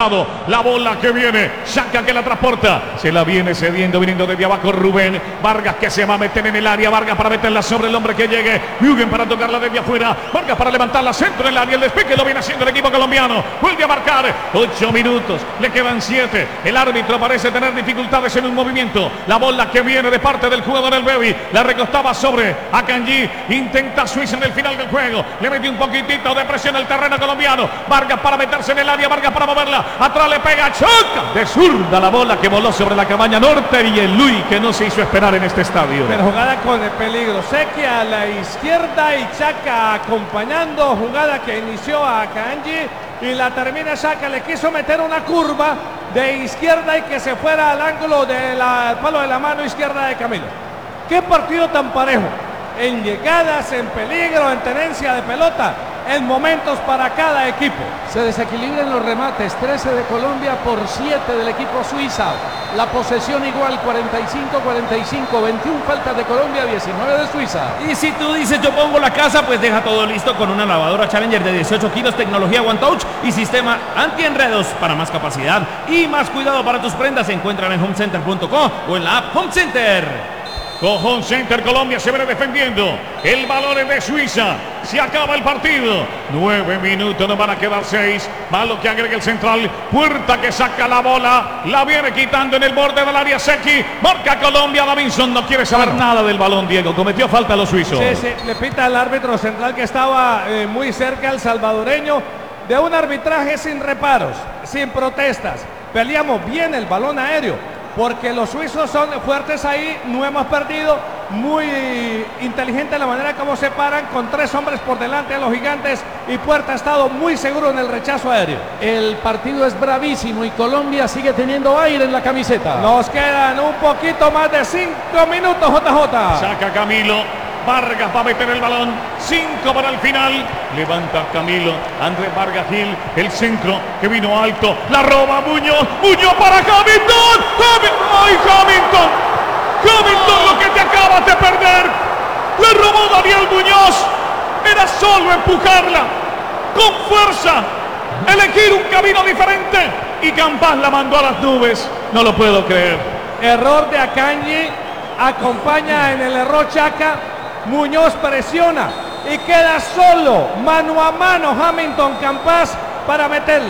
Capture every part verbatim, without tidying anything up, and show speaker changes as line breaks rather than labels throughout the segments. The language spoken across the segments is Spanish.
lado. La bola que viene. Shaka que la transporta. Se la viene cediendo, viniendo desde abajo Rubén. Vargas que se va a meter en el área. Vargas para meterla sobre el hombre que llegue. Huguen para tocarla desde afuera. Vargas para levantarla centro en el área. El despegue lo viene haciendo el equipo colombiano. Vuelve a marcar. Ocho minutos. Le quedan siete. El árbitro parece tener dificultades en un movimiento. La bola que viene de parte del jugador del Baby. La recostaba sobre Akanji. Intenta Suiza en el final del juego. Le mete un poquitito de presión al terreno colombiano. Vargas para meterse en el área. Vargas para moverla. Atrás le pega. Choca. De zurda la bola que voló sobre la cabaña norte. Y el Luis que no se hizo esperar en este estadio.
Pero jugada con el peligro. Sequi a la izquierda y Chaka acompañando. Jugada que inició a Akanji y la termina Chaka. Le quiso meter una curva de izquierda y que se fuera al ángulo del palo de la mano izquierda de Camilo. Qué partido tan parejo. En llegadas, en peligro, en tenencia de pelota, en momentos para cada equipo.
Se desequilibran los remates, trece de Colombia por siete del equipo suiza. La posesión igual, cuarenta y cinco cuarenta y cinco, veintiuna faltas de Colombia, diecinueve de Suiza.
Y si tú dices yo pongo la casa, pues deja todo listo con una lavadora Challenger de dieciocho kilos, tecnología One Touch y sistema anti-enredos para más capacidad y más cuidado para tus prendas. Se encuentran en home center punto com o en la app Home Center.
Con Home Center Colombia se viene defendiendo. El balón es de Suiza. Se acaba el partido. Nueve minutos, nos van a quedar seis. Malo que agrega el central. Puerta que saca la bola. La viene quitando en el borde del área Sequi. Marca Colombia. Davinson no quiere saber nada del balón, Diego. Cometió falta a los suizos.
Sí, sí. Le pita al árbitro central que estaba eh, muy cerca al salvadoreño. De un arbitraje sin reparos, sin protestas. Peleamos bien el balón aéreo. Porque los suizos son fuertes ahí, no hemos perdido, muy inteligente la manera como se paran, con tres hombres por delante de los gigantes y Puerta ha estado muy seguro en el rechazo aéreo.
El partido es bravísimo y Colombia sigue teniendo aire en la camiseta.
Nos quedan un poquito más de cinco minutos, J J.
Saca Camilo. Vargas va a meter el balón, cinco para el final, levanta Camilo, Andrés Vargas Gil, el centro que vino alto, la roba Muñoz, Muñoz para Hamilton, Hamilton, ¡ay Hamilton! Hamilton lo que te acabas de perder, le robó Daniel Muñoz, era solo empujarla, con fuerza, elegir un camino diferente y Campas la mandó a las nubes, no lo puedo creer.
Error de Akanji, acompaña en el error Chaka. Muñoz presiona y queda solo, mano a mano Hamilton Campas para meterla.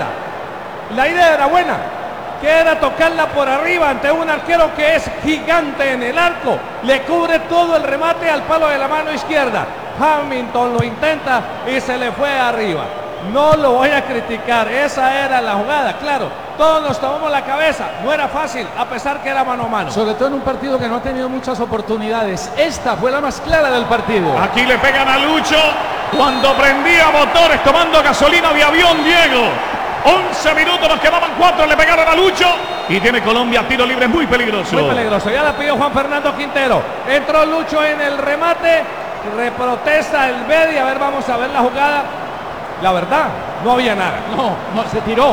La idea era buena, que era tocarla por arriba ante un arquero que es gigante en el arco. Le cubre todo el remate al palo de la mano izquierda. Hamilton lo intenta y se le fue arriba. No lo voy a criticar, esa era la jugada, claro. Todos nos tomamos la cabeza, no era fácil, a pesar que era mano a mano.
Sobre todo en un partido que no ha tenido muchas oportunidades. Esta fue la más clara del partido.
Aquí le pegan a Lucho cuando prendía motores tomando gasolina de avión, Diego. once minutos, nos quedaban cuatro, le pegaron a Lucho. Y tiene Colombia tiro libre muy peligroso.
Muy peligroso, ya la pidió Juan Fernando Quintero. Entró Lucho en el remate, reprotesta el Bedi. A ver, vamos a ver la jugada. La verdad, no había nada.
No, no, se tiró.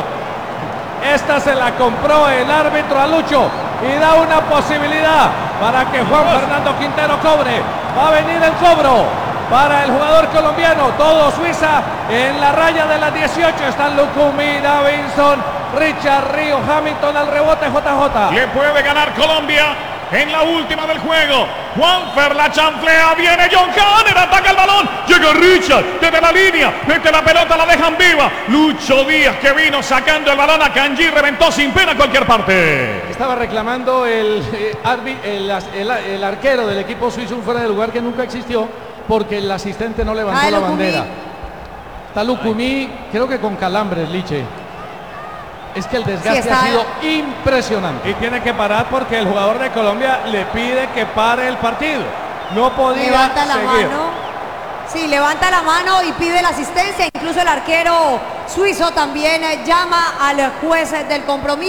Esta se la compró el árbitro a Lucho y da una posibilidad para que Juan Fernando Quintero cobre. Va a venir el cobro para el jugador colombiano. Todo Suiza en la raya de las dieciocho. Están Lucumí, Davinson, Richard Río, Hamilton al rebote. J J.
Le puede ganar Colombia en la última del juego. Juanfer la chanflea, viene John Hanner, ataca el balón, llega Richard desde la línea, mete la pelota, la dejan viva. Lucho Díaz que vino sacando el balón a Akanji, reventó sin pena a cualquier parte.
Estaba reclamando el, eh, el, el, el arquero del equipo suizo un fuera de lugar que nunca existió porque el asistente no levantó
Ay,
la
Lucumí.
bandera. Está Lucumí, creo que con calambres, Liche. Es que el desgaste
Sí, está...
ha sido impresionante.
Y tiene que parar porque el jugador de Colombia le pide que pare el partido. No podía
Levanta la
seguir.
mano. Sí, levanta la mano y pide la asistencia. Incluso el arquero suizo también eh, llama al juez del compromiso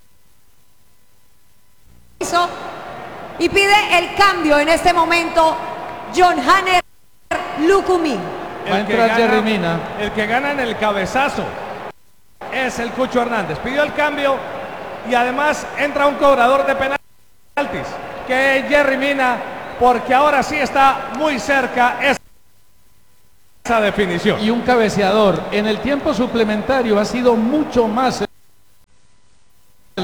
y pide el cambio en este momento. John Hanner, Lucumí.
Va a entrar Jerry Mina.
El que gana en el cabezazo es el Cucho Hernández. Pidió el cambio y además entra un cobrador de penaltis, que es Jerry Mina, porque ahora sí está muy cerca esa definición.
Y un cabeceador. En el tiempo suplementario ha sido mucho más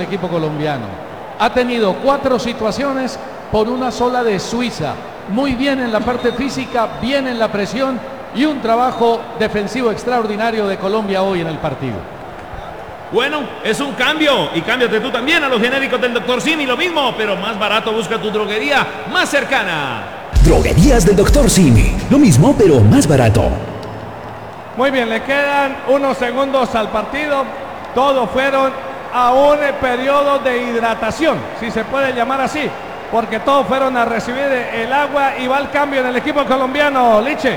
el equipo colombiano. Ha tenido cuatro situaciones por una sola de Suiza. Muy bien en la parte física, bien en la presión y un trabajo defensivo extraordinario de Colombia hoy en el partido.
Bueno, es un cambio y cámbiate tú también a los genéricos del doctor Simi, lo mismo, pero más barato. Busca tu droguería más cercana.
Droguerías del doctor Simi, lo mismo pero más barato.
Muy bien, le quedan unos segundos al partido. Todos fueron a un periodo de hidratación, si se puede llamar así, porque todos fueron a recibir el agua y va el cambio en el equipo colombiano, Liche.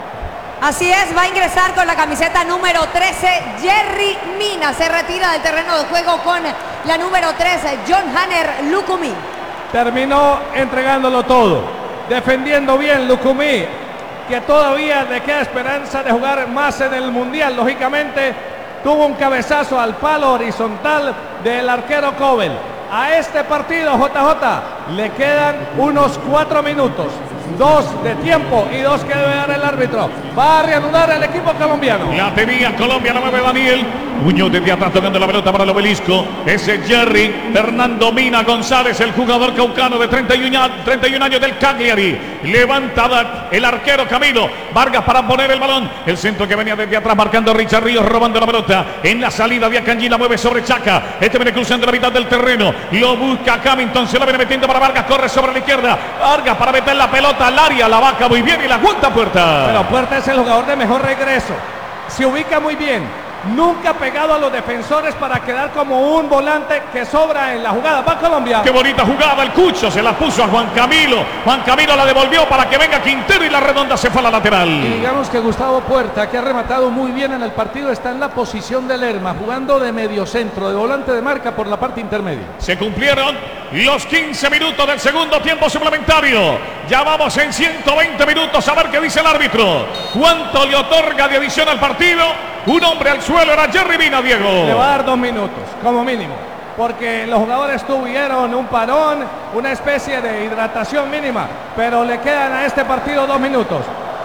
Así es, va a ingresar con la camiseta número trece, Yerry Mina. Se retira del terreno de juego con la número trece, John Hanner Lukumi.
Terminó entregándolo todo, defendiendo bien Lukumi, que todavía le queda esperanza de jugar más en el Mundial. Lógicamente, tuvo un cabezazo al palo horizontal del arquero Cobel. A este partido, J J, le quedan unos cuatro minutos. Dos de tiempo y dos que debe dar el árbitro. Va a reanudar el equipo colombiano.
La tenía Colombia, la mueve Daniel Muñoz desde atrás tocando la pelota para el obelisco. Ese Yerry Fernando Mina González, el jugador caucano de treinta y uno años del Cagliari. Levanta el arquero Camilo Vargas para poner el balón. El centro que venía desde atrás marcando Richard Ríos, robando la pelota. En la salida de Akanji, la mueve sobre Chaca. Este viene cruzando la mitad del terreno. Lo busca Camington, se la viene metiendo para Vargas. Corre sobre la izquierda. Vargas para meter la pelota al área. La baja muy bien y la aguanta Puerta.
Pero Puerta es el jugador de mejor regreso. Se ubica muy bien. Nunca pegado a los defensores para quedar como un volante que sobra en la jugada. Va Colombia.
Qué bonita jugada, el Cucho se la puso a Juan Camilo. Juan Camilo la devolvió para que venga Quintero y la redonda se fue a la lateral.
Y digamos que Gustavo Puerta, que ha rematado muy bien en el partido, está en la posición de Lerma, jugando de mediocentro, de volante de marca por la parte intermedia.
Se cumplieron los quince minutos del segundo tiempo suplementario. Ya vamos en ciento veinte minutos a ver qué dice el árbitro. ¿Cuánto le otorga de adición al partido? Un hombre al suelo, era Yerry Mina, Diego.
Le va a dar dos minutos, como mínimo. Porque los jugadores tuvieron un parón, una especie de hidratación mínima. Pero le quedan a este partido dos minutos.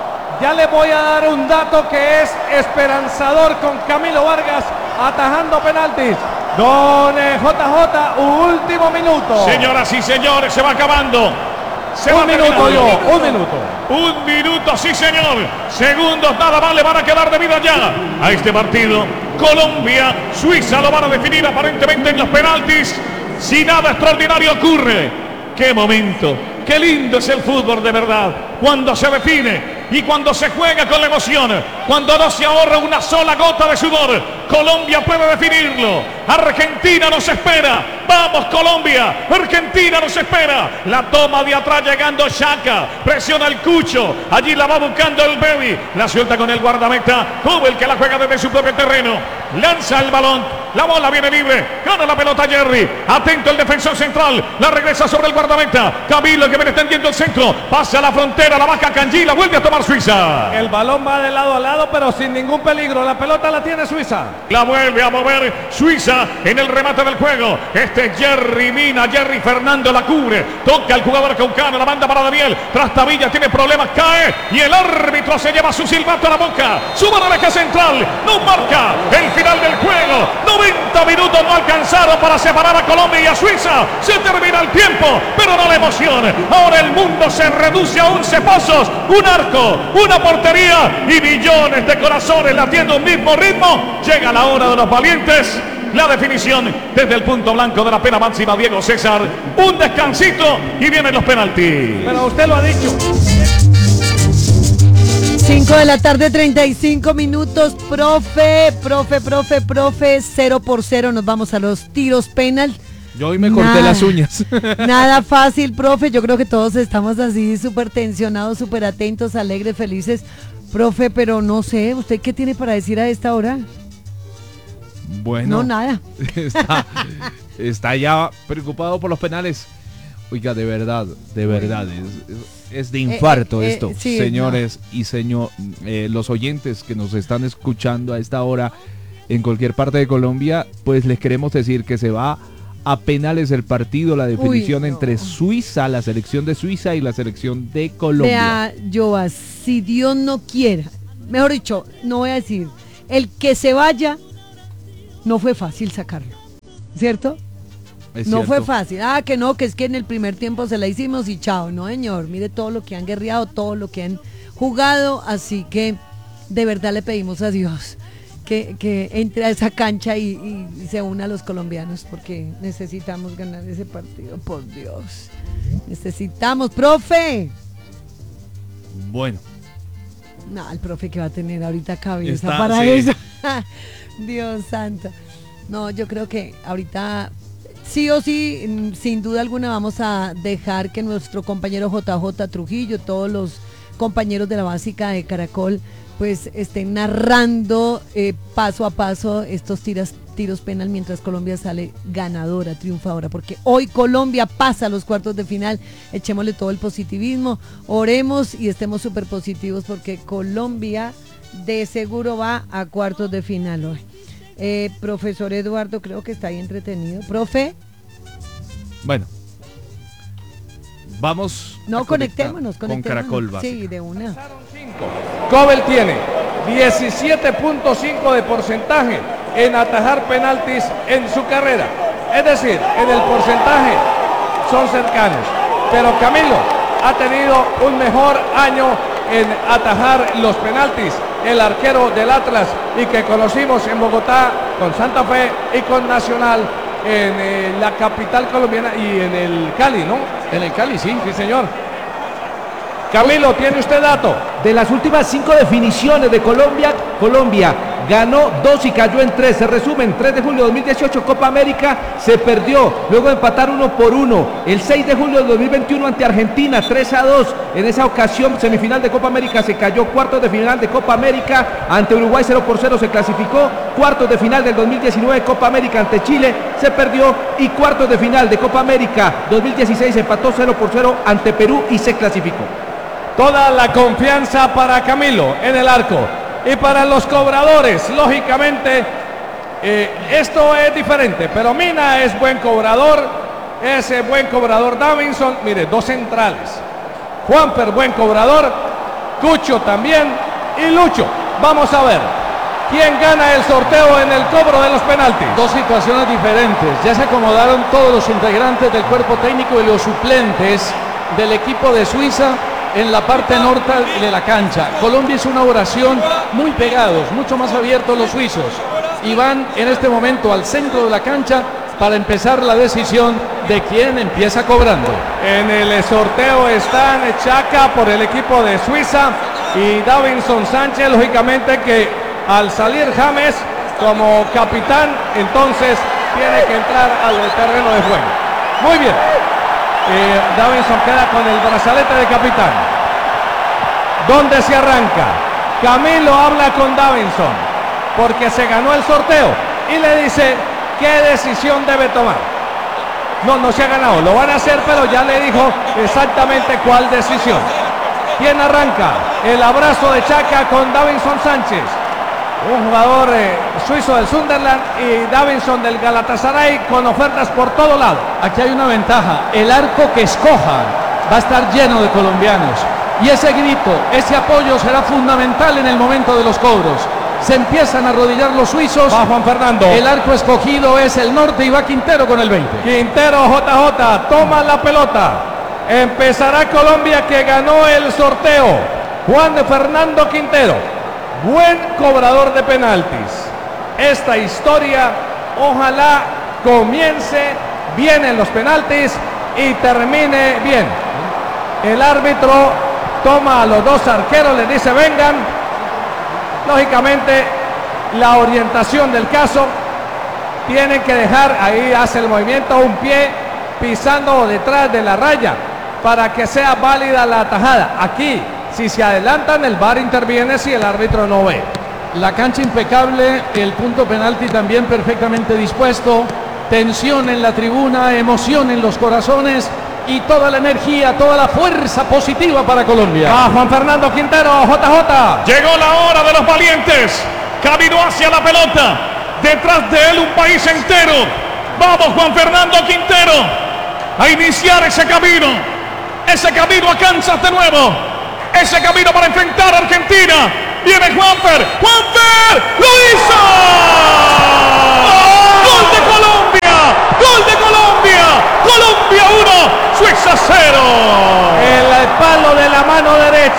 Ya le voy a dar un dato que es esperanzador con Camilo Vargas atajando penaltis. Don eh, J J, último minuto.
Señoras y señores, se va acabando. Se
un
va
minuto yo, un minuto.
Un minuto, sí señor. Segundos nada más le van a quedar de vida ya a este partido. Colombia, Suiza lo van a definir aparentemente en los penaltis. Si nada extraordinario ocurre. Qué momento, qué lindo es el fútbol de verdad. Cuando se define y cuando se juega con la emoción, cuando no se ahorra una sola gota de sudor. Colombia puede definirlo. Argentina nos espera. Vamos Colombia. Argentina nos espera. La toma de atrás llegando Chaca. Presiona el Cucho. Allí la va buscando el Baby. La suelta con el guardameta. Cobel que la juega desde su propio terreno. Lanza el balón. La bola viene libre. Gana la pelota Yerry. Atento el defensor central. La regresa sobre el guardameta. Camilo que viene extendiendo el centro. Pasa a la frontera. La baja Akanji. La vuelve a tomar Suiza.
El balón va de lado a lado, pero sin ningún peligro. La pelota la tiene Suiza.
La vuelve a mover Suiza en el remate del juego. Este Yerry Mina, Yerry Fernando la cubre. Toca el jugador caucano, la manda para Daniel. Trastavilla tiene problemas, cae. Y el árbitro se lleva su silbato a la boca. Su mano eje central. No marca el final del juego. noventa minutos no alcanzaron para separar a Colombia y a Suiza. Se termina el tiempo, pero no la emoción. Ahora el mundo se reduce a once pozos, un arco, una portería y millones de corazones latiendo un mismo ritmo. Llega la hora de los valientes. La definición desde el punto blanco de la pena máxima, Diego César. Un descansito y vienen los penaltis.
Pero usted lo ha dicho.
cinco de la tarde, treinta y cinco minutos. Profe, profe, profe, profe. cero por cero. Nos vamos a los tiros penal.
Yo hoy me corté
Nada,
las uñas.
Nada fácil, profe. Yo creo que todos estamos así súper tensionados, súper atentos, alegres, felices. Profe, pero no sé, ¿usted qué tiene para decir a esta hora?
Bueno.
No, nada.
Está, está ya preocupado por los penales. Oiga, de verdad, de verdad, es, es, es de infarto
eh, eh,
esto.
eh, sí,
Señores no. y señor, eh, los oyentes que nos están escuchando a esta hora en cualquier parte de Colombia, pues les queremos decir que se va a penales el partido, la definición
Uy, no.
entre Suiza, la selección de Suiza y la selección de Colombia.
Vea, Joa, si Dios no quiera, mejor dicho, no voy a decir, el que se vaya, no fue fácil sacarlo, ¿cierto?
Es
no
cierto.
fue fácil. Ah, que no, que es que en el primer tiempo se la hicimos y chao. No, señor. Mire todo lo que han guerreado, todo lo que han jugado. Así que de verdad le pedimos a Dios que, que entre a esa cancha y, y, y se una a los colombianos porque necesitamos ganar ese partido. Por Dios. Necesitamos, profe.
Bueno.
No, el profe que va a tener ahorita cabeza
Está,
para
sí.
eso. Dios santo. No, yo creo que ahorita sí o sí, mm, sin duda alguna vamos a dejar que nuestro compañero J J Trujillo, todos los compañeros de la básica de Caracol, pues estén narrando eh, paso a paso estos tiras, tiros penal mientras Colombia sale ganadora, triunfadora, porque hoy Colombia pasa a los cuartos de final. Echémosle todo el positivismo, oremos y estemos súper positivos porque Colombia de seguro va a cuartos de final hoy. Eh, profesor Eduardo, creo que está ahí entretenido. Profe,
Bueno. Vamos.
no,
a conectar
conectémonos,
con
conectémonos.
Caracol Básica.
Sí, de una.
Cobel tiene diecisiete punto cinco de porcentaje en atajar penaltis en su carrera. Es decir, en el porcentaje son cercanos. Pero Camilo ha tenido un mejor año en atajar los penaltis. El arquero del Atlas y que conocimos en Bogotá con Santa Fe y con Nacional en eh, la capital colombiana y en el Cali, ¿no?
En el Cali, sí.
Sí, señor. Camilo, ¿tiene usted dato?
De las últimas cinco definiciones de Colombia, Colombia ganó dos y cayó en tres. Se resumen, tres de julio de dos mil dieciocho Copa América, se perdió, luego de empatar uno por uno. El seis de julio de dos mil veintiuno ante Argentina, tres a dos. En esa ocasión, semifinal de Copa América, se cayó. Cuartos de final de Copa América, ante Uruguay cero por cero se clasificó. Cuartos de final del dos mil diecinueve Copa América ante Chile, se perdió. Y cuartos de final de Copa América dos mil dieciséis empató cero por cero ante Perú y se clasificó.
Toda la confianza para Camilo en el arco. Y para los cobradores, lógicamente, eh, esto es diferente, pero Mina es buen cobrador, ese buen cobrador Davinson, mire, dos centrales. Juanfer, buen cobrador, Cucho también y Lucho. Vamos a ver, ¿quién gana el sorteo en el cobro de los penaltis?
Dos situaciones diferentes. Ya se acomodaron todos los integrantes del cuerpo técnico y los suplentes del equipo de Suiza en la parte norte de la cancha. Colombia hizo una oración muy pegados, mucho más abiertos los suizos. Y van en este momento al centro de la cancha para empezar la decisión de quién empieza cobrando.
En el sorteo están Chaca por el equipo de Suiza y Davinson Sánchez, lógicamente que al salir James como capitán, entonces tiene que entrar al terreno de juego. Muy bien. Eh, Davinson queda con el brazalete de capitán. ¿Dónde se arranca? Camilo habla con Davinson porque se ganó el sorteo y le dice qué decisión debe tomar. No, no se ha ganado, lo van a hacer, pero ya le dijo exactamente cuál decisión. ¿Quién arranca? El abrazo de Chaca con Davinson Sánchez, un jugador eh, suizo del Sunderland, y Davinson del Galatasaray con ofertas por todo lado.
Aquí hay una ventaja, el arco que escoja va a estar lleno de colombianos y ese grito, ese apoyo será fundamental en el momento de los cobros. Se empiezan a arrodillar los suizos.
Va Juan Fernando.
El arco escogido es el norte y va Quintero con el veinte.
Quintero, J J, toma la pelota. Empezará Colombia, que ganó el sorteo. Juan Fernando Quintero, buen cobrador de penaltis. Esta historia ojalá comience bien en los penaltis y termine bien. El árbitro toma a los dos arqueros, les dice vengan. Lógicamente la orientación del caso, tienen que dejar, ahí hace el movimiento, un pie pisando detrás de la raya para que sea válida la atajada. Aquí, si se adelantan, el V A R interviene si el árbitro no ve.
La cancha impecable, el punto penalti también perfectamente dispuesto, tensión en la tribuna, emoción en los corazones y toda la energía, toda la fuerza positiva para Colombia.
Va Juan Fernando Quintero, J J.
Llegó la hora de los valientes. Caminó hacia la pelota. Detrás de él un país entero. Vamos, Juan Fernando Quintero, a iniciar ese camino. Ese camino a Kansas de nuevo. Ese camino para enfrentar a Argentina. Viene Juanfer. ¡Juanfer! ¡Lo hizo! ¡Gol de Colombia! ¡Gol de Colombia!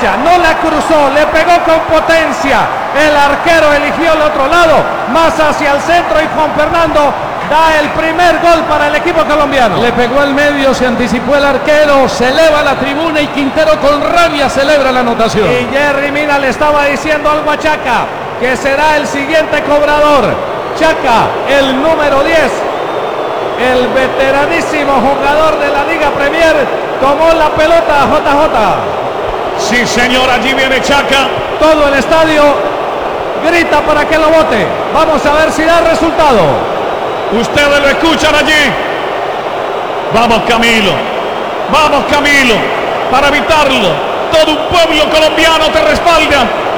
derecha, no la cruzó, le pegó con potencia. El arquero eligió el otro lado, más hacia el centro, y Juan Fernando da el primer gol para el equipo colombiano.
Le pegó al medio, se anticipó el arquero, se eleva la tribuna y Quintero con rabia celebra la anotación.
Y Jerry Mina le estaba diciendo algo a Chaca, que será el siguiente cobrador. Chaca, el número diez, el veteranísimo jugador de la Liga Premier, tomó la pelota. J J.
Sí, señor, allí viene Chaca.
Todo el estadio grita para que lo vote. Vamos a ver si da resultado.
Ustedes lo escuchan allí. Vamos, Camilo. Vamos, Camilo. Para evitarlo, todo un pueblo colombiano te respalda.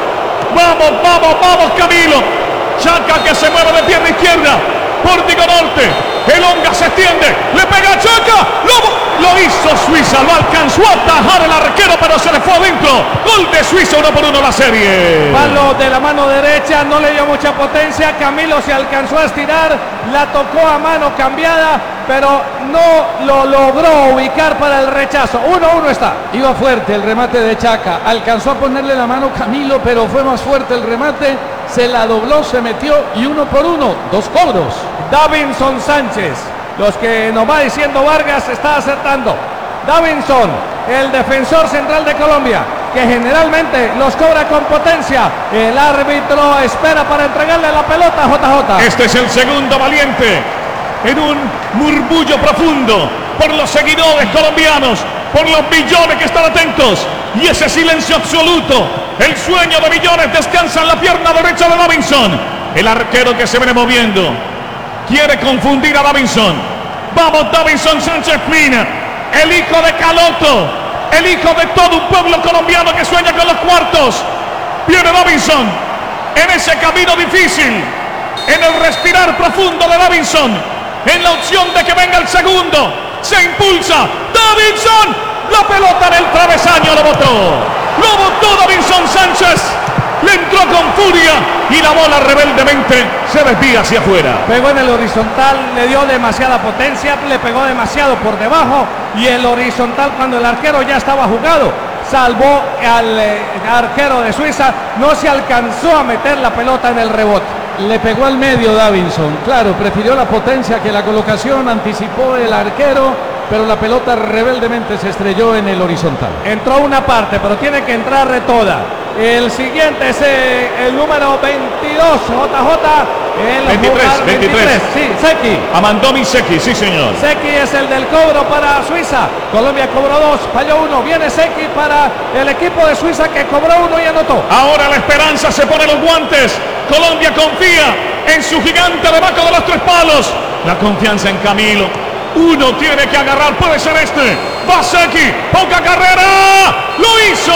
Vamos, vamos, vamos, Camilo. Chaca que se mueve de pierna izquierda. Pórtico norte. El Onga se extiende. Le pega a Chaca. Lo, lo hizo Suiza. Lo alcanzó a atajar el arquero, pero se le fue adentro. Gol de Suiza, uno por uno la serie.
Palo de la mano derecha, no le dio mucha potencia. Camilo se alcanzó a estirar. La tocó a mano cambiada, pero no lo logró ubicar para el rechazo. uno uno está.
Iba fuerte el remate de Chaca. Alcanzó a ponerle la mano Camilo, pero fue más fuerte el remate. Se la dobló, se metió y uno por uno. Dos cobros.
Davinson Sánchez. Los que nos va diciendo Vargas está acertando. Davinson, el defensor central de Colombia, que generalmente los cobra con potencia. El árbitro espera para entregarle la pelota a J J.
Este es el segundo valiente en un murmullo profundo por los seguidores colombianos, por los millones que están atentos, y ese silencio absoluto. El sueño de millones descansa en la pierna derecha de Davinson. El arquero que se viene moviendo quiere confundir a Davinson. Vamos, Davinson Sánchez Mina, el hijo de Caloto, el hijo de todo un pueblo colombiano que sueña con los cuartos. Viene Davinson en ese camino difícil, en el respirar profundo de Davinson, en la opción de que venga el segundo. Se impulsa Davinson, la pelota en el travesaño, lo botó. Lo botó Davinson Sánchez. Le entró con furia y la bola rebeldemente se desvía hacia afuera.
Pegó en el horizontal, le dio demasiada potencia, le pegó demasiado por debajo, y el horizontal, cuando el arquero ya estaba jugado, salvó al eh, arquero de Suiza. No se alcanzó a meter la pelota en el rebote.
Le pegó al medio Davinson. Claro, prefirió la potencia que la colocación, anticipó el arquero, pero la pelota rebeldemente se estrelló en el horizontal.
Entró una parte, pero tiene que entrar de toda. El siguiente es eh, el número veintidós, J J. El
veintitrés,
jugador,
veintitrés.
veintitrés, sí, Seki.
Amandomi Seki, sí señor.
Seki es el del cobro para Suiza. Colombia cobró dos, falló uno. Viene Seki para el equipo de Suiza, que cobró uno y anotó.
Ahora la esperanza se pone los guantes. Colombia confía en su gigante debajo de los tres palos. La confianza en Camilo. Uno tiene que agarrar, puede ser este. Va Seki, poca carrera. Lo hizo.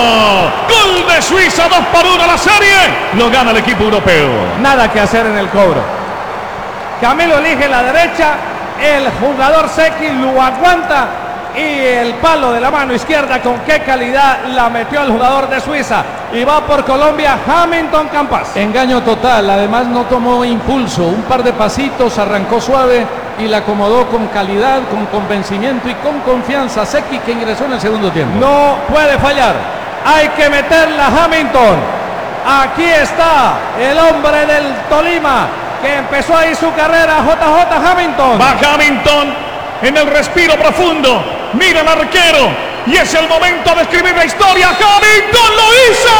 Gol de Suiza, dos por uno la serie. Lo gana el equipo europeo.
Nada que hacer en el cobro. Camilo elige la derecha. El jugador Seki lo aguanta. Y el palo de la mano izquierda, con qué calidad la metió el jugador de Suiza. Y va por Colombia Hamilton Campas.
Engaño total, además no tomó impulso, un par de pasitos, arrancó suave y la acomodó con calidad, con convencimiento y con confianza. Seki, que ingresó en el segundo tiempo.
No puede fallar, hay que meterla Hamilton. Aquí está el hombre del Tolima, que empezó ahí su carrera, J J Hamilton.
Va Hamilton en el respiro profundo. Mira el arquero. Y es el momento de escribir la historia. Hamilton lo hizo.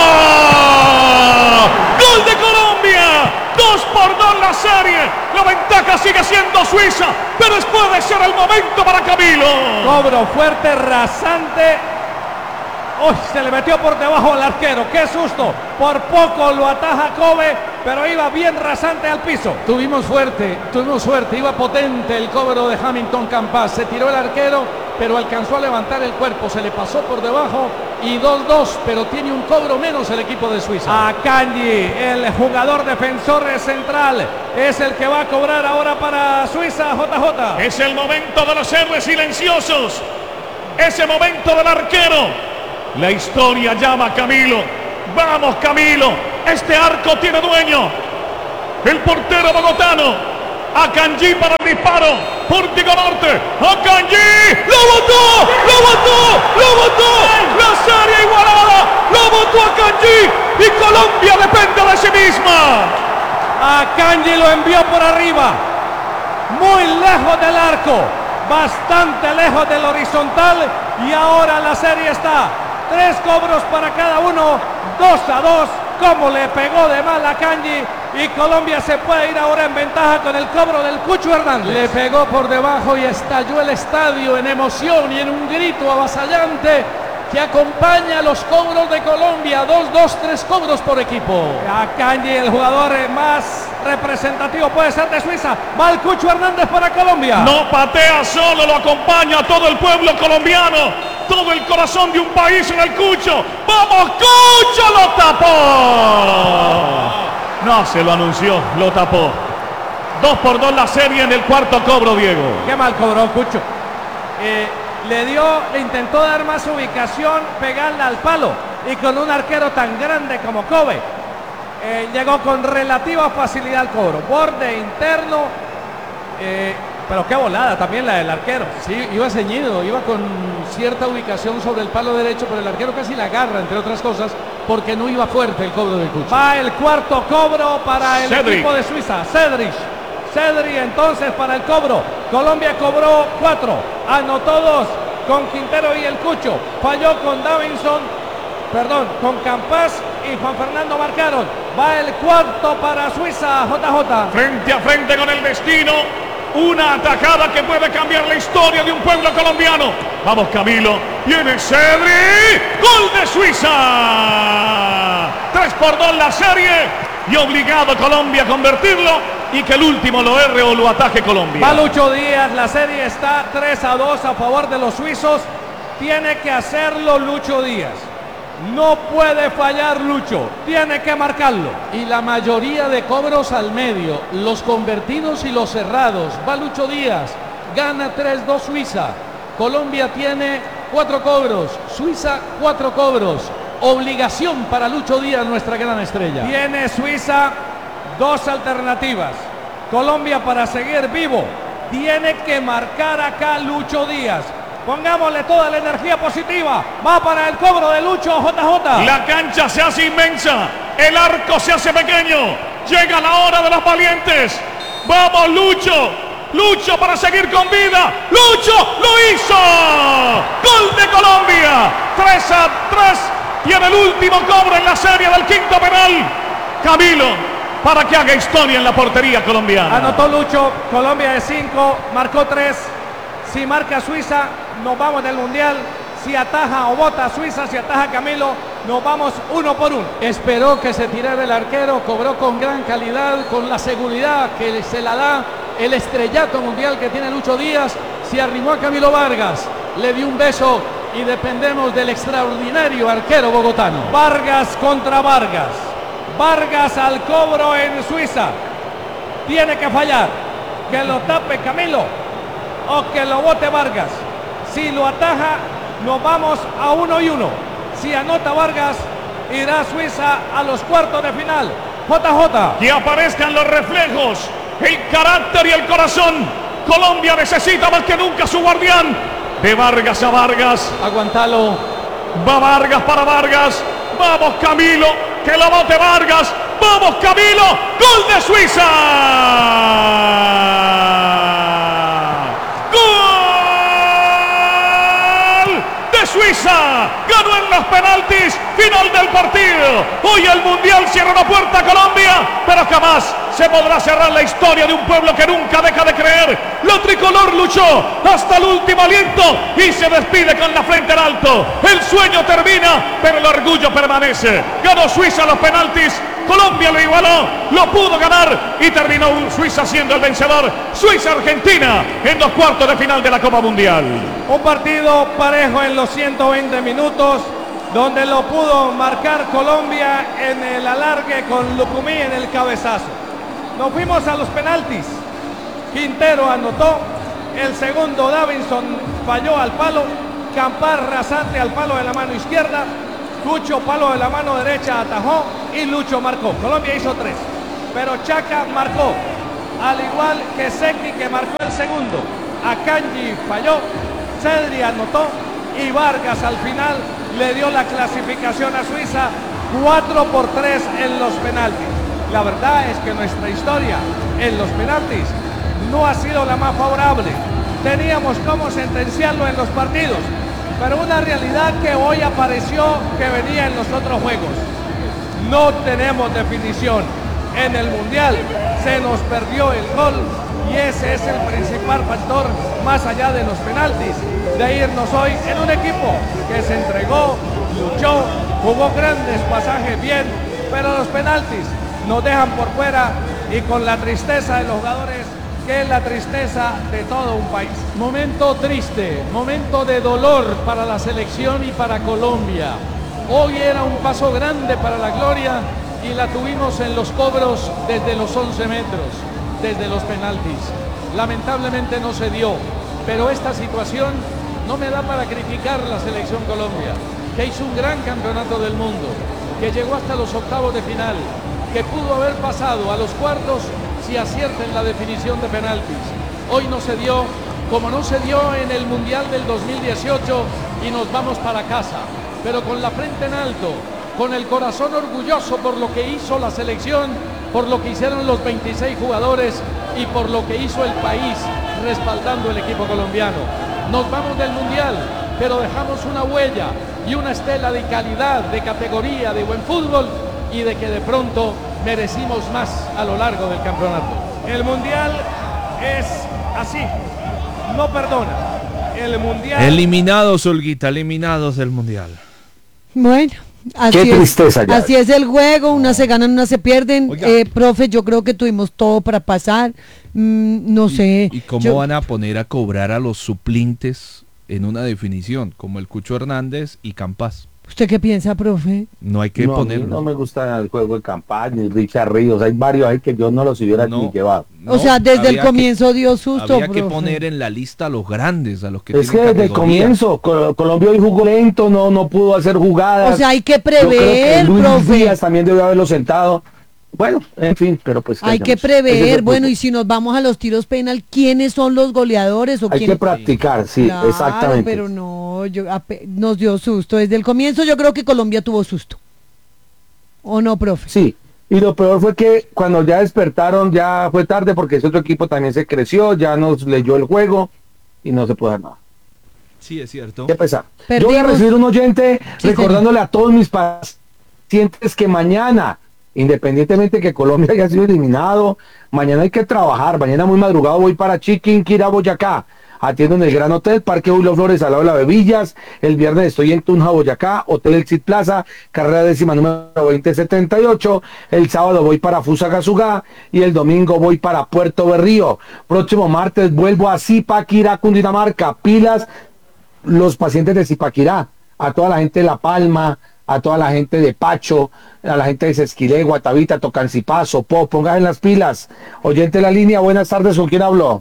Gol de Colombia. Dos por dos la serie. La ventaja sigue siendo Suiza, pero puede ser el momento para Camilo.
Cobro fuerte, rasante. Uy, se le metió por debajo al arquero. Qué susto. Por poco lo ataja Kobe, pero iba bien rasante al piso.
Tuvimos fuerte, tuvimos suerte, iba potente el cobro de Hamilton Campas. Se tiró el arquero, pero alcanzó a levantar el cuerpo, se le pasó por debajo y dos dos, pero tiene un cobro menos el equipo de Suiza.
Akanji, el jugador defensor central, es el que va a cobrar ahora para Suiza, J J.
Es el momento de los héroes silenciosos. Ese momento del arquero. La historia llama a Camilo. Vamos, Camilo. Este arco tiene dueño. El portero bogotano Akanji para el disparo. Pórtico Norte. Akanji. ¡Lo votó! ¡Lo votó! ¡Lo votó! La serie igualada. Lo votó Akanji. Y Colombia depende de sí misma.
Akanji lo envió por arriba. Muy lejos del arco. Bastante lejos del horizontal. Y ahora la serie está. Tres cobros para cada uno. Dos a dos. Como le pegó de mal a Akanji. Y Colombia se puede ir ahora en ventaja con el cobro del Cucho Hernández.
Le pegó por debajo y estalló el estadio en emoción y en un grito avasallante que acompaña los cobros de Colombia. Dos, dos, tres cobros por equipo.
Akanji, el jugador más representativo puede ser de Suiza. Va el Cucho Hernández para Colombia.
No patea solo, lo acompaña todo el pueblo colombiano. Todo el corazón de un país en el Cucho. ¡Vamos, Cucho! ¡Lo tapó! No, se lo anunció, lo tapó. Dos por dos la serie en el cuarto cobro, Diego.
Qué mal cobró Cucho. Eh, le dio, le intentó dar más ubicación, pegarle al palo. Y con un arquero tan grande como Kobe, eh, llegó con relativa facilidad al cobro. Borde interno. Eh, pero qué volada también la del arquero.
Sí, iba ceñido, iba con cierta ubicación sobre el palo derecho, pero el arquero casi la agarra, entre otras cosas, porque no iba fuerte el cobro del Cucho.
Va el cuarto cobro para el
Cedric.
equipo de Suiza. Cedric. Cedric entonces para el cobro. Colombia cobró cuatro. Anotó dos con Quintero y el Cucho. Falló con Davinson. Perdón, con Campas y Juan Fernando marcaron. Va el cuarto para Suiza, J J.
Frente a frente con el destino. Una atacada que puede cambiar la historia de un pueblo colombiano. Vamos, Camilo. Viene Cedric. Gol de Suiza. tres por dos la serie. Y obligado Colombia a convertirlo. Y que el último lo erre o lo ataque Colombia.
Va Lucho Díaz. La serie está tres a dos a favor de los suizos. Tiene que hacerlo Lucho Díaz. No puede fallar Lucho, tiene que marcarlo.
Y la mayoría de cobros al medio, los convertidos y los cerrados. Va Lucho Díaz, gana tres dos Suiza. Colombia tiene cuatro cobros, Suiza cuatro cobros. Obligación para Lucho Díaz, nuestra gran estrella.
Tiene Suiza dos alternativas. Colombia, para seguir vivo, tiene que marcar acá Lucho Díaz. Pongámosle toda la energía positiva. Va para el cobro de Lucho, J J.
La cancha se hace inmensa. El arco se hace pequeño. Llega la hora de los valientes. Vamos, Lucho. Lucho para seguir con vida. Lucho lo hizo. Gol de Colombia. tres a tres. Y en el último cobro en la serie del quinto penal, Camilo, para que haga historia en la portería colombiana.
Anotó Lucho. Colombia de cinco. Marcó tres. Si marca Suiza, nos vamos del Mundial. Si ataja o bota Suiza, si ataja Camilo, nos vamos uno por uno.
Esperó que se tirara el arquero, cobró con gran calidad, con la seguridad que se la da el estrellato mundial que tiene Lucho Díaz. Se arrimó a Camilo Vargas, le dio un beso y dependemos del extraordinario arquero bogotano.
Vargas contra Vargas. Vargas al cobro en Suiza. Tiene que fallar. Que lo tape Camilo o que lo bote Vargas. Si lo ataja, nos vamos a uno y uno. Si anota Vargas, irá Suiza a los cuartos de final. J J.
Que aparezcan los reflejos, el carácter y el corazón. Colombia necesita más que nunca su guardián. De Vargas a Vargas.
Aguantalo.
Va Vargas para Vargas. Vamos, Camilo. Que lo bote Vargas. Vamos, Camilo. Gol de Suiza. Suiza ganó en los penaltis, final del partido. Hoy el Mundial cierra una puerta a Colombia, pero jamás se podrá cerrar la historia de un pueblo que nunca deja de creer. La tricolor luchó hasta el último aliento y se despide con la frente en alto. El sueño termina, pero el orgullo permanece. Ganó Suiza los penaltis. Colombia lo igualó, lo pudo ganar y terminó Suiza siendo el vencedor. Suiza-Argentina en los cuartos de final de la Copa Mundial.
Un partido parejo en los ciento veinte minutos, donde lo pudo marcar Colombia en el alargue con Lucumí en el cabezazo. Nos fuimos a los penaltis. Quintero anotó, el segundo Davinson falló al palo, Campar rasante al palo de la mano izquierda, Cucho palo de la mano derecha atajó y Lucho marcó. Colombia hizo tres, pero Chaca marcó. al igual que Seki, que marcó el segundo. Akanji falló, Cedri anotó y Vargas al final le dio la clasificación a Suiza cuatro por tres en los penaltis. La verdad es que nuestra historia en los penaltis no ha sido la más favorable. Teníamos cómo sentenciarlo en los partidos, pero una realidad que hoy apareció que venía en los otros juegos. No tenemos definición. En el Mundial se nos perdió el gol y ese es el principal factor, más allá de los penaltis, de irnos hoy en un equipo que se entregó, luchó, jugó grandes pasajes bien, pero los penaltis nos dejan por fuera y con la tristeza de los jugadores, que es la tristeza de todo un país.
Momento triste, momento de dolor para la selección y para Colombia. Hoy era un paso grande para la gloria y la tuvimos en los cobros desde los once metros, desde los penaltis. Lamentablemente no se dio, pero esta situación no me da para criticar la selección Colombia, que hizo un gran campeonato del mundo, que llegó hasta los octavos de final, que pudo haber pasado a los cuartos si acierta en la definición de penaltis. Hoy no se dio, como no se dio en el Mundial del dos mil dieciocho y nos vamos para casa, pero con la frente en alto, con el corazón orgulloso por lo que hizo la selección, por lo que hicieron los veintiséis jugadores y por lo que hizo el país respaldando el equipo colombiano. Nos vamos del Mundial, pero dejamos una huella y una estela de calidad, de categoría, de buen fútbol y de que de pronto merecimos más a lo largo del campeonato.
El Mundial es así, no perdona. El Mundial...
Eliminados, Olguita, eliminados del Mundial.
Bueno, así
Qué
es,
tristeza ya.
así es el juego, unas se ganan, unas se pierden. Eh, profe, yo creo que tuvimos todo para pasar. Mm, no sé.
¿Y cómo
yo-
van a poner a cobrar a los suplentes en una definición, como el Cucho Hernández y Campas?
¿Usted qué piensa, profe?
No hay que
No, a mí
ponerlo.
no me gusta el juego de campaña, ni Richard Ríos, hay varios ahí que yo no los hubiera
No.
ni llevado.
O sea, desde el
había que-
comienzo dio susto,
Había que
profe.
poner en la lista a los grandes, a los que
Es que
tienen
desde el
categoría.
comienzo, Col- Colombia hoy jugó lento, no, no pudo hacer jugadas.
O sea, hay que
Yo creo que
prever,
Luis
profe.
Díaz también debió haberlo sentado. Bueno, en fin, pero pues...
Hay que
hacemos? Ese es
prever,
el
bueno,
fútbol.
y si nos vamos a los tiros penal, ¿quiénes son los goleadores? O
Hay
quién...
que practicar, sí,
Claro,
exactamente.
pero no, yo, ape- nos dio susto. Desde el comienzo yo creo que Colombia tuvo susto. ¿O no, profe?
Sí, y lo peor fue que cuando ya despertaron ya fue tarde porque ese otro equipo también se creció, ya nos leyó el juego y no se puede hacer nada.
Sí, es cierto.
Qué pesar. Yo
Perdimos.
voy a recibir un oyente
Sí,
recordándole a todos mis pacientes que mañana, independientemente que Colombia haya sido eliminado, mañana hay que trabajar. Mañana muy madrugado voy para Chiquinquirá, Boyacá. Atiendo en el Gran Hotel, Parque Julio Flores, al lado de la Bebillas. El viernes estoy en Tunja, Boyacá, Hotel El Cid Plaza, carrera décima número veinte setenta y ocho. El sábado voy para Fusagasugá y el domingo voy para Puerto Berrío. Próximo martes vuelvo a Zipaquirá, Cundinamarca. Pilas los pacientes de Zipaquirá, a toda la gente de La Palma, a toda la gente de Pacho, a la gente de Sesquilé, Guatavita, Tocancipá, Sopó, pongan en las pilas. Oyente de la línea, buenas tardes, ¿con quién habló?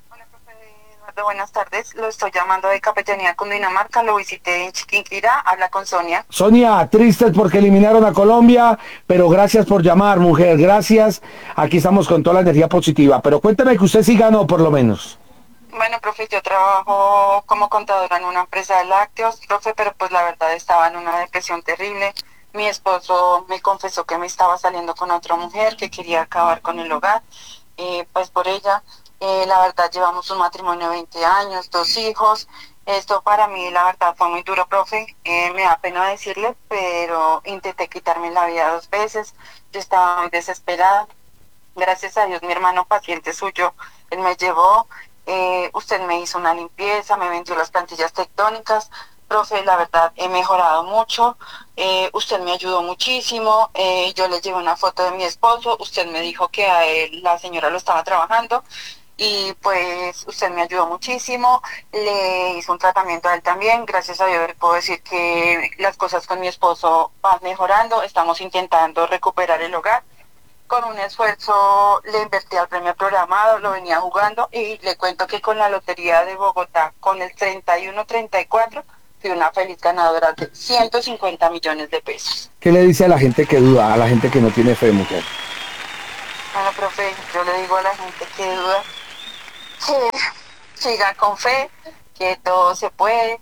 Eduardo, buenas tardes. Lo estoy llamando de Capetanía Cundinamarca. Lo visité en Chiquinquirá. Habla con Sonia.
Sonia, tristes porque eliminaron a Colombia, pero gracias por llamar, mujer, gracias. Aquí estamos con toda la energía positiva, pero cuéntame que usted sí ganó por lo menos.
Bueno, profe, yo trabajo como contadora en una empresa de lácteos, profe, pero pues la verdad estaba en una depresión terrible. Mi esposo me confesó que me estaba saliendo con otra mujer, que quería acabar con el hogar, eh, pues por ella. Eh, la verdad llevamos un matrimonio de veinte años, dos hijos. Esto para mí la verdad fue muy duro, profe. Eh, me da pena decirle, pero intenté quitarme la vida dos veces. Yo estaba muy desesperada. Gracias a Dios mi hermano paciente suyo, él me llevó. Eh, usted me hizo una limpieza, me vendió las plantillas tectónicas. Profe, la verdad he mejorado mucho. Eh, usted me ayudó muchísimo. Eh, yo le llevé una foto de mi esposo. Usted me dijo que a él, la señora lo estaba trabajando. Y pues usted me ayudó muchísimo, le hizo un tratamiento a él también. Gracias a Dios le puedo decir que las cosas con mi esposo van mejorando. Estamos intentando recuperar el hogar. Con un esfuerzo le invertí al premio programado, lo venía jugando y le cuento que con la Lotería de Bogotá, con el treinta y uno treinta y cuatro, fui una feliz ganadora de ciento cincuenta millones de pesos.
¿Qué le dice a la gente que duda, a la gente que no tiene fe, mujer?
Bueno, profe, yo le digo a la gente que duda que siga con fe, que todo se puede,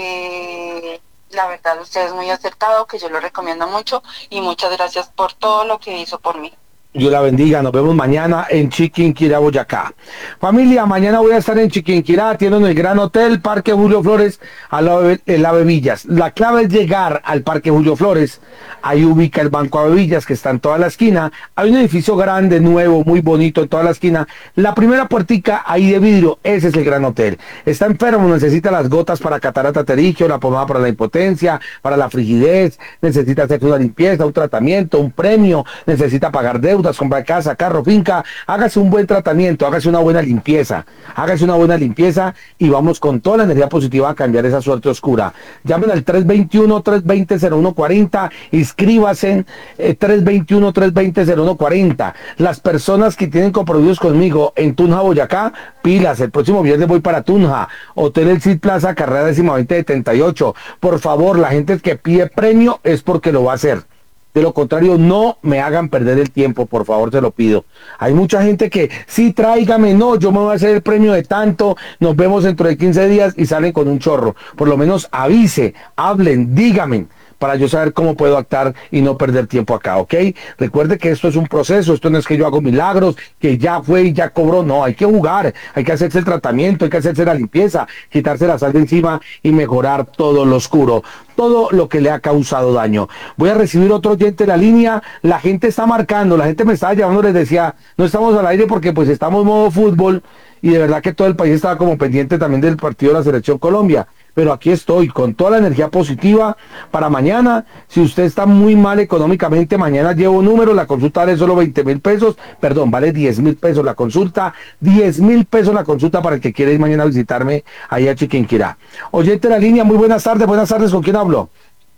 que la verdad usted es muy acertado, que yo lo recomiendo mucho y muchas gracias por todo lo que hizo por mí.
Dios la bendiga, nos vemos mañana en Chiquinquirá, Boyacá. Familia, mañana voy a estar en Chiquinquirá, tienen el Gran Hotel Parque Julio Flores, al lado de el Ave Villas. La clave es llegar al Parque Julio Flores, ahí ubica el Banco Ave Villas, que está en toda la esquina. Hay un edificio grande, nuevo, muy bonito en toda la esquina. La primera puertica ahí de vidrio, ese es el Gran Hotel. Está enfermo, necesita las gotas para catarata pterigio, la pomada para la impotencia, para la frigidez, necesita hacer una limpieza, un tratamiento, un premio, necesita pagar deudas, comprar casa, carro, finca. Hágase un buen tratamiento, hágase una buena limpieza, hágase una buena limpieza y vamos con toda la energía positiva a cambiar esa suerte oscura. Llamen al tres veintiuno, tres veinte, cero uno cuarenta, inscríbase, eh, tres veintiuno, tres veinte, cero uno cuarenta. Las personas que tienen compromisos conmigo en Tunja, Boyacá, pilas, el próximo viernes voy para Tunja, Hotel El Cid Plaza, carrera décima veinte setenta y ocho. Por favor, la gente que pide premio es porque lo va a hacer. De lo contrario, no me hagan perder el tiempo, por favor, te lo pido. Hay mucha gente que, sí, tráigame, no, yo me voy a hacer el premio de tanto, nos vemos dentro de quince días y salen con un chorro. Por lo menos avise, hablen, díganme, para yo saber cómo puedo actuar y no perder tiempo acá, ¿ok? Recuerde que esto es un proceso, esto no es que yo hago milagros, que ya fue y ya cobró, no, hay que jugar, hay que hacerse el tratamiento, hay que hacerse la limpieza, quitarse la sal de encima y mejorar todo lo oscuro, todo lo que le ha causado daño. Voy a recibir otro oyente en la línea, la gente está marcando, la gente me estaba llamando, les decía, no estamos al aire porque pues estamos modo fútbol y de verdad que todo el país estaba como pendiente también del partido de la Selección Colombia. Pero aquí estoy con toda la energía positiva para mañana. Si usted está muy mal económicamente, mañana llevo un número, la consulta vale solo veinte mil pesos, perdón, vale diez mil pesos la consulta, diez mil pesos la consulta para el que quiera ir mañana a visitarme ahí a Chiquinquirá. Oyente de la línea, muy buenas tardes, buenas tardes, ¿con quién hablo?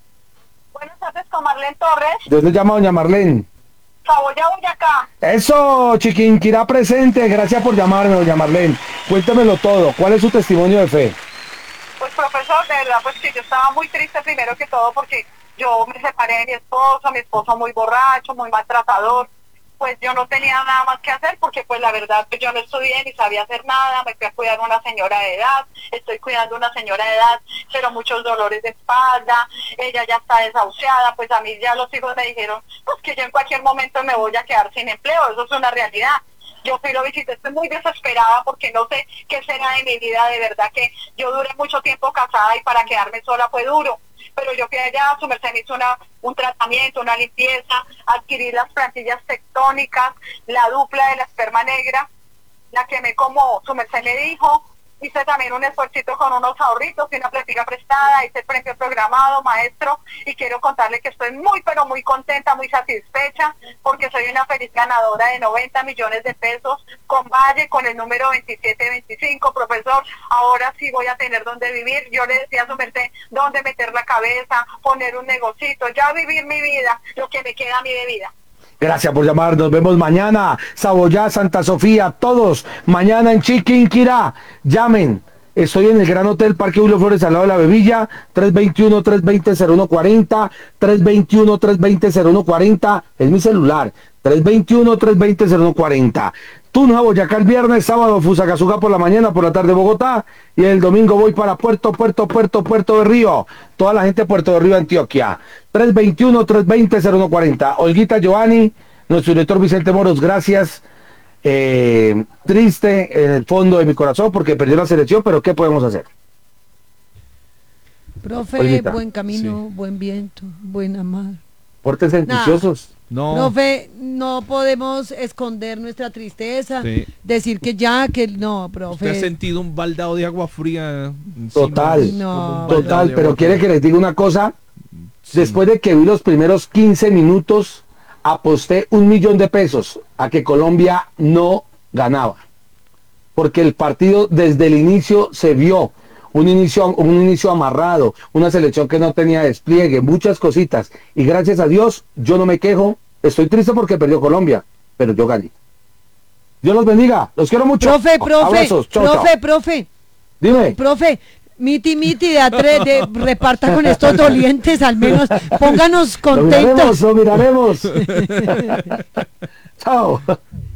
Buenas tardes, con Marlene Torres.
¿De dónde llama doña Marlene?
Saboya, Boyacá.
Eso, Chiquinquirá presente, gracias por llamarme, doña Marlene. Cuéntemelo todo, ¿cuál es su testimonio de fe?
Pues profesor, de verdad pues que yo estaba muy triste primero que todo porque yo me separé de mi esposo, mi esposo muy borracho, muy maltratador, pues yo no tenía nada más que hacer porque pues la verdad pues yo no estudié ni sabía hacer nada, me fui a cuidar a una señora de edad, estoy cuidando a una señora de edad, pero muchos dolores de espalda, ella ya está desahuciada, pues a mí ya los hijos me dijeron pues que yo en cualquier momento me voy a quedar sin empleo, eso es una realidad. Yo fui lo visité, estoy muy desesperada porque no sé qué será de mi vida, de verdad que yo duré mucho tiempo casada y para quedarme sola fue duro, pero yo fui allá, su merced me hizo una, un tratamiento, una limpieza, adquirí las plantillas tectónicas, la dupla de la esperma negra, la quemé como su merced me dijo, hice también un esfuercito con unos ahorritos y una plática prestada, hice el premio programado, maestro, y quiero contarle que estoy muy, pero muy contenta, muy satisfecha, porque soy una feliz ganadora de noventa millones de pesos con Valle, con el número veintisiete veinticinco, profesor, ahora sí voy a tener donde vivir, yo le decía a su merced, dónde meter la cabeza, poner un negocito, ya vivir mi vida, lo que me queda a mí de vida.
Gracias por llamar, nos vemos mañana, Saboyá, Santa Sofía, todos, mañana en Chiquinquirá, llamen, estoy en el Gran Hotel Parque Julio Flores al lado de la Bebilla, tres veintiuno, tres veinte, cero uno cuarenta, tres veintiuno, tres veinte, cero uno cuarenta, es mi celular, tres veintiuno, tres veinte, cero uno cuarenta. Tunja, Boyacá el viernes, sábado Fusagasugá por la mañana, por la tarde Bogotá, y el domingo voy para Puerto, Puerto, Puerto, Puerto de Río, toda la gente de Puerto de Río, Antioquia, tres veintiuno, tres veinte, cero uno cuarenta. Olguita Giovanni, nuestro director Vicente Moros, gracias, eh, triste en el fondo de mi corazón porque perdió la selección, pero ¿qué podemos hacer?
Profe,
Olguita.
buen camino, sí. Buen viento, buena mar.
Pórtense juiciosos.
No.
Profe, no podemos esconder nuestra tristeza,
Sí.
decir que ya, que no, profe.
¿Usted ha sentido un baldado de agua fría?
Total,
No.
total, pero quiere que les diga una cosa, sí. Después de que vi los primeros quince minutos, aposté un millón de pesos a que Colombia no ganaba, porque el partido desde el inicio se vio, un inicio, un inicio amarrado, una selección que no tenía despliegue, muchas cositas, y gracias a Dios, yo no me quejo, estoy triste porque perdió Colombia, pero yo gané. Dios los bendiga, los quiero mucho.
Profe, profe,
Abrazos. Chau,
profe,
chau.
profe.
Dime.
Profe, miti, miti, de a tres, de, reparta con estos dolientes, al menos, pónganos
Lo miraremos,
contentos.
lo miraremos. Chao.